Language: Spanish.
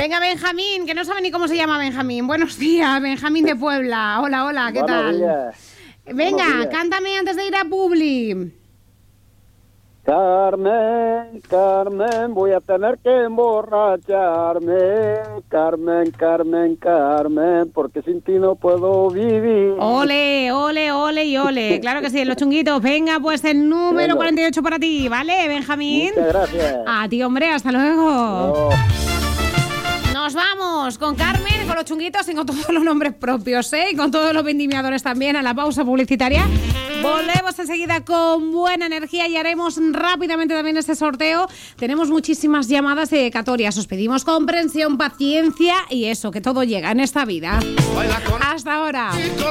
Venga, Benjamín, que no sabe ni cómo se llama Benjamín. Buenos días, Benjamín de Puebla. Hola, hola, ¿qué tal? Venga, cántame antes de ir a Publi. Carmen, Carmen, voy a tener que emborracharme. Carmen, Carmen, Carmen, porque sin ti no puedo vivir. Ole, ole, ole y ole. Claro que sí, los chunguitos. Venga, pues el número 48 para ti, ¿vale, Benjamín? Muchas gracias. A ti, hombre, hasta luego. No. Nos vamos con Carmen, con los chunguitos y con todos los nombres propios, ¿eh? Y con todos los vendimiadores también a la pausa publicitaria. Volvemos enseguida con buena energía y haremos rápidamente también este sorteo. Tenemos muchísimas llamadas dedicatorias. Os pedimos comprensión, paciencia y eso, que todo llega en esta vida. Hasta ahora.